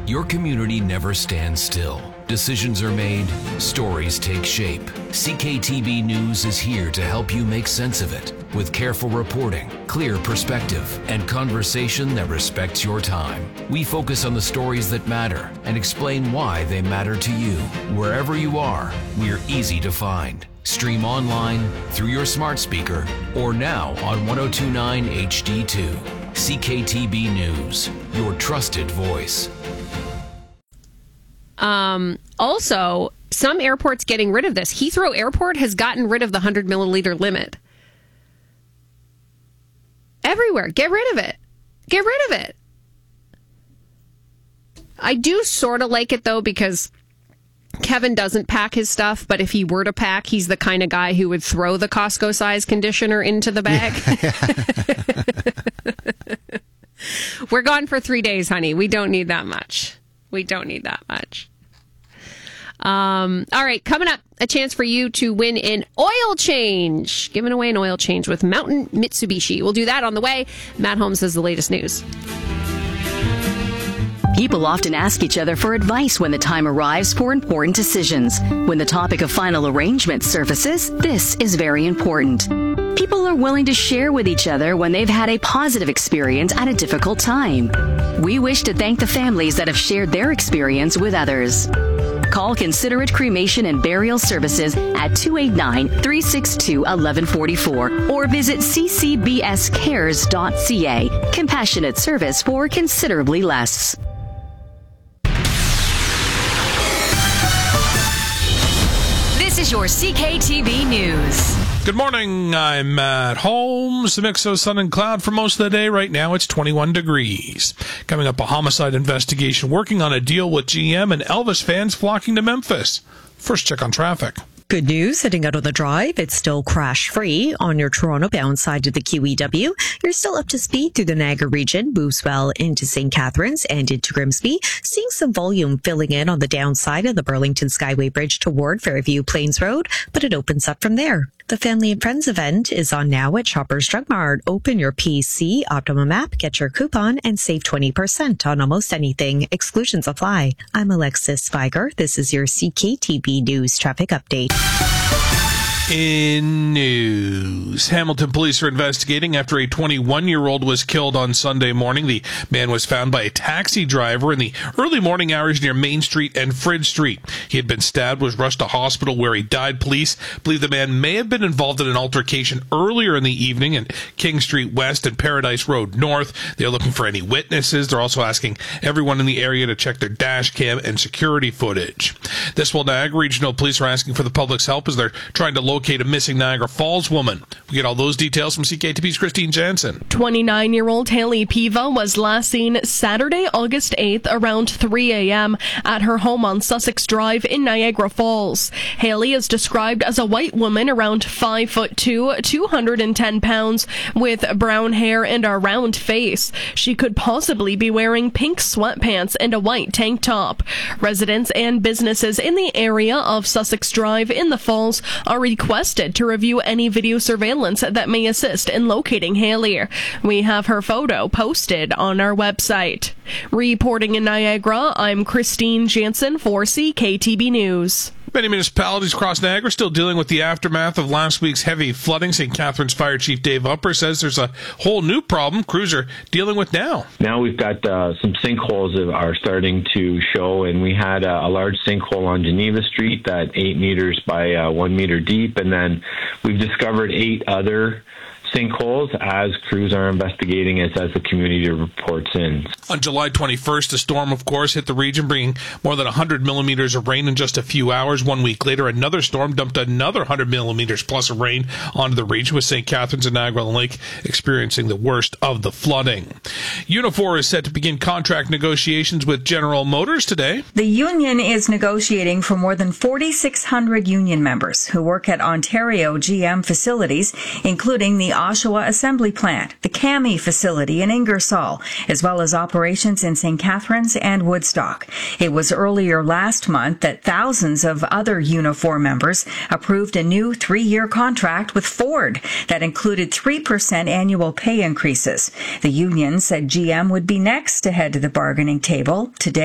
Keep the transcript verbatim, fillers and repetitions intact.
Your community never stands still. Decisions are made, stories take shape. C K T B News is here to help you make sense of it with careful reporting, clear perspective, and conversation that respects your time. We focus on the stories that matter and explain why they matter to you. Wherever you are, we're easy to find. Stream online, through your smart speaker, or now on ten twenty-nine H D two. C K T B News, your trusted voice. Um, also, some airports getting rid of this. Heathrow Airport has gotten rid of the one hundred milliliter limit. Everywhere. Get rid of it. Get rid of it. I do sort of like it, though, because Kevin doesn't pack his stuff, but if he were to pack, he's the kind of guy who would throw the Costco-size conditioner into the bag. We're gone for three days, honey. We don't need that much. We don't need that much. Um, all right, coming up, a chance for you to win an oil change. Giving away an oil change with Mountain Mitsubishi. We'll do that on the way. Matt Holmes has the latest news. People often ask each other for advice when the time arrives for important decisions. When the topic of final arrangement surfaces, this is very important. People are willing to share with each other when they've had a positive experience at a difficult time. We wish to thank the families that have shared their experience with others. Call Considerate Cremation and Burial Services at two eight nine, three six two, one one four four or visit c c b s cares dot c a. Compassionate service for considerably less. This is your C K T V News. Good morning, I'm Matt Holmes. A mix of sun and cloud for most of the day. Right now it's twenty-one degrees. Coming up, a homicide investigation working on a deal with G M and Elvis fans flocking to Memphis. First check on traffic. Good news, heading out on the drive, it's still crash-free on your Toronto-bound side of the Q E W. You're still up to speed through the Niagara region, moves well into Saint Catharines and into Grimsby. Seeing some volume filling in on the downside of the Burlington Skyway Bridge toward Fairview Plains Road, but it opens up from there. The Family and Friends event is on now at Shoppers Drug Mart. Open your P C Optimum app, get your coupon, and save twenty percent on almost anything. Exclusions apply. I'm Alexis Spiger. This is your C K T B News Traffic Update. In news, Hamilton police are investigating after a twenty-one-year-old was killed on Sunday morning. The man was found by a taxi driver in the early morning hours near Main Street and Frid Street. He had been stabbed, was rushed to hospital where he died. Police believe the man may have been involved in an altercation earlier in the evening in King Street West and Paradise Road North. They're looking for any witnesses. They're also asking everyone in the area to check their dash cam and security footage. This while Niagara Regional Police are asking for the public's help as they're trying to locate a missing Niagara Falls woman. We get all those details from C K T V's Christine Jansen. twenty-nine-year-old Haley Piva was last seen Saturday, August eighth around three a.m. at her home on Sussex Drive in Niagara Falls. Haley is described as a white woman around five foot two, two hundred ten pounds, with brown hair and a round face. She could possibly be wearing pink sweatpants and a white tank top. Residents and businesses in the area of Sussex Drive in the Falls are requested to review any video surveillance that may assist in locating Haley. We have her photo posted on our website. Reporting in Niagara, I'm Christine Jansen for C K T B News. Many municipalities across Niagara still dealing with the aftermath of last week's heavy flooding. Saint Catharines Fire Chief Dave Upper says there's a whole new problem crews are dealing with now. Now we've got uh, some sinkholes that are starting to show, and we had uh, a large sinkhole on Geneva Street that eight meters by uh, one meter deep, and then we've discovered eight other sinkholes as crews are investigating it as the community reports in. On July twenty-first, a storm, of course, hit the region, bringing more than one hundred millimeters of rain in just a few hours. One week later, another storm dumped another one hundred millimeters plus of rain onto the region, with Saint Catharines and Niagara Lake experiencing the worst of the flooding. Unifor is set to begin contract negotiations with General Motors today. The union is negotiating for more than forty-six hundred union members who work at Ontario G M facilities, including the Oshawa Assembly Plant, the C A M I facility in Ingersoll, as well as operations in Saint Catharines and Woodstock. It was earlier last month that thousands of other Unifor members approved a new three-year contract with Ford that included three percent annual pay increases. The union said G M would be next to head to the bargaining table today.